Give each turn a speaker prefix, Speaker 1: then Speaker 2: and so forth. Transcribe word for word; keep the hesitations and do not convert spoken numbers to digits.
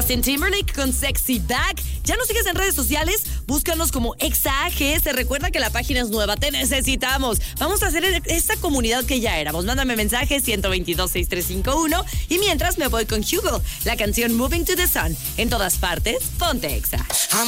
Speaker 1: Justin Timberlake con Sexy Back. ¿Ya nos sigues en redes sociales? Búscanos como Exa A G S. Recuerda que la página es nueva, te necesitamos. Vamos a hacer esta comunidad que ya éramos. Mándame mensaje ciento veintidós, sesenta y tres cincuenta y uno. Y mientras me voy con Hugo, la canción Moving to the Sun. En todas partes, ponte Exa.